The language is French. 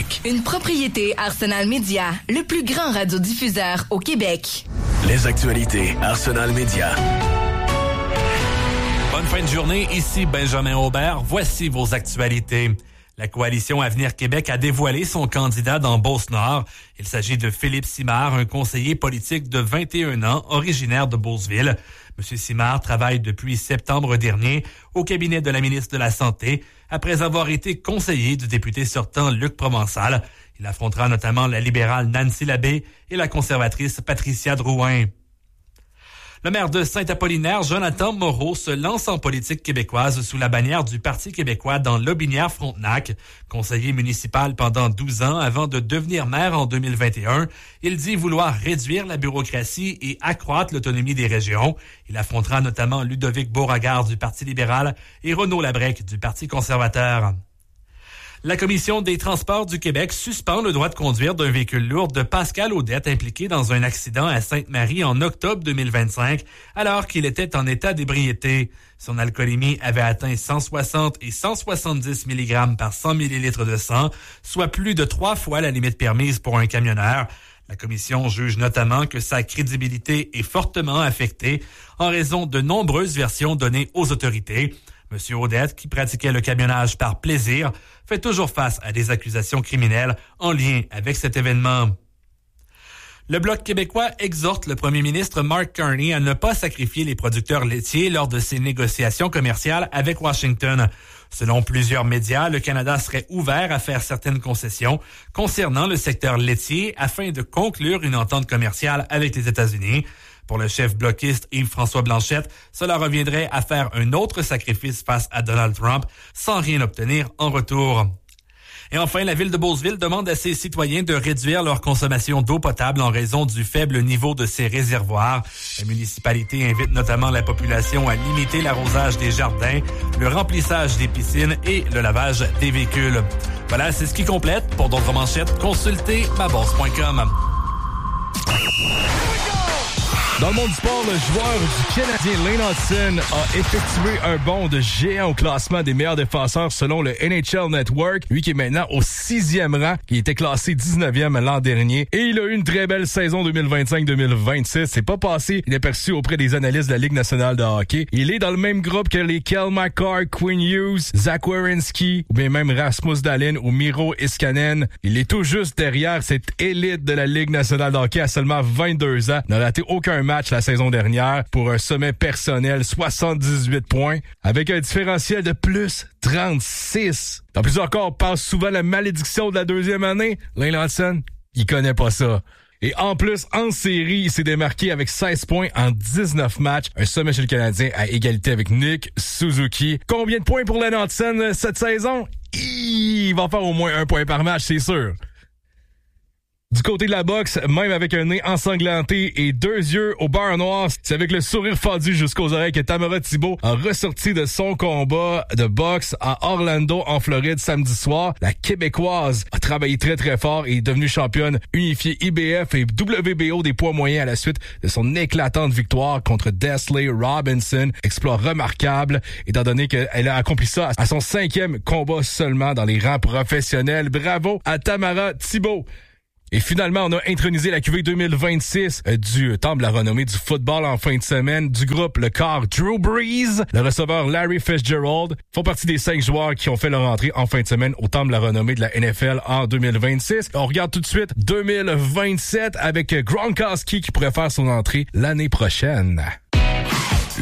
Québec. Une propriété Arsenal Media, le plus grand radiodiffuseur au Québec. Les actualités Arsenal Media. Bonne fin de journée, ici Benjamin Aubert. Voici vos actualités. La coalition Avenir Québec a dévoilé son candidat dans Beauce-Nord. Il s'agit de Philippe Simard, un conseiller politique de 21 ans, originaire de Beauceville. M. Simard travaille depuis septembre dernier au cabinet de la ministre de la Santé, après avoir été conseiller du député sortant Luc Provençal. Il affrontera notamment la libérale Nancy Labbé et la conservatrice Patricia Drouin. Le maire de Saint-Apollinaire, Jonathan Moreau, se lance en politique québécoise sous la bannière du Parti québécois dans Lobinière-Frontenac. Conseiller municipal pendant 12 ans avant de devenir maire en 2021, il dit vouloir réduire la bureaucratie et accroître l'autonomie des régions. Il affrontera notamment Ludovic Beauregard du Parti libéral et Renaud Labrec du Parti conservateur. La Commission des transports du Québec suspend le droit de conduire d'un véhicule lourd de Pascal Audette impliqué dans un accident à Sainte-Marie en octobre 2025 alors qu'il était en état d'ébriété. Son alcoolémie avait atteint 160 et 170 mg par 100 ml de sang, soit plus de 3 fois la limite permise pour un camionneur. La commission juge notamment que sa crédibilité est fortement affectée en raison de nombreuses versions données aux autorités. M. Audette, qui pratiquait le camionnage par plaisir, fait toujours face à des accusations criminelles en lien avec cet événement. Le Bloc québécois exhorte le premier ministre Mark Carney à ne pas sacrifier les producteurs laitiers lors de ses négociations commerciales avec Washington. Selon plusieurs médias, le Canada serait ouvert à faire certaines concessions concernant le secteur laitier afin de conclure une entente commerciale avec les États-Unis. Pour le chef bloquiste Yves-François Blanchette, cela reviendrait à faire un autre sacrifice face à Donald Trump sans rien obtenir en retour. Et enfin, la ville de Beauceville demande à ses citoyens de réduire leur consommation d'eau potable en raison du faible niveau de ses réservoirs. La municipalité invite notamment la population à limiter l'arrosage des jardins, le remplissage des piscines et le lavage des véhicules. Voilà, c'est ce qui complète. Pour d'autres manchettes, consultez mabosse.com. Dans le monde du sport, le joueur du Canadien Lane Hutson a effectué un bond de géant au classement des meilleurs défenseurs selon le NHL Network. Lui qui est maintenant au 6e rang, qui était classé 19e l'an dernier. Et il a eu une très belle saison 2025-2026. C'est pas passé inaperçu auprès des analystes de la Ligue nationale de hockey. Il est dans le même groupe que les Kel McCarr, Quinn Hughes, Zach Werenski, ou bien même Rasmus Dahlin ou Miro Iskanen. Il est tout juste derrière cette élite de la Ligue nationale de hockey à seulement 22 ans. N'a raté aucun match la saison dernière pour un sommet personnel, 78 points, avec un différentiel de plus 36. Dans plusieurs cas, on passe souvent la malédiction de la deuxième année. Lane Hutson, il connaît pas ça. Et en plus, en série, il s'est démarqué avec 16 points en 19 matchs. Un sommet chez le Canadien à égalité avec Nick Suzuki. Combien de points pour Lane Hutson cette saison? Il va faire au moins 1 point par match, c'est sûr. Du côté de la boxe, même avec un nez ensanglanté et 2 yeux au beurre noir, c'est avec le sourire fendu jusqu'aux oreilles que Tamara Thibault a ressorti de son combat de boxe à Orlando, en Floride, samedi soir. La Québécoise a travaillé très très fort et est devenue championne unifiée IBF et WBO des poids moyens à la suite de son éclatante victoire contre Desley Robinson. Exploit remarquable, étant donné qu'elle a accompli ça à son 5e combat seulement dans les rangs professionnels. Bravo à Tamara Thibault! Et finalement, on a intronisé la QV 2026 du Temple de la renommée du football en fin de semaine. Du groupe, le corps Drew Brees, le receveur Larry Fitzgerald font partie des 5 joueurs qui ont fait leur entrée en fin de semaine au Temple de la renommée de la NFL en 2026. On regarde tout de suite 2027 avec Gronkowski qui pourrait faire son entrée l'année prochaine.